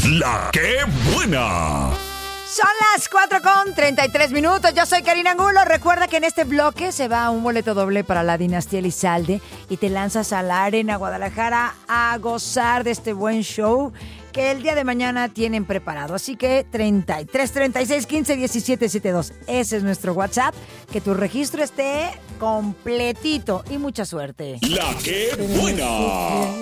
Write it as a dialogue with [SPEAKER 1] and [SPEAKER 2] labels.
[SPEAKER 1] La que buena.
[SPEAKER 2] Son las 4:33. Yo soy Karina Angulo. Recuerda que en este bloque se va un boleto doble para la Dinastía Elizalde y te lanzas a la Arena Guadalajara a gozar de este buen show que el día de mañana tienen preparado. Así que 33 36 15 17 72. Ese es nuestro WhatsApp. Que tu registro esté completito y mucha suerte.
[SPEAKER 1] La que buena.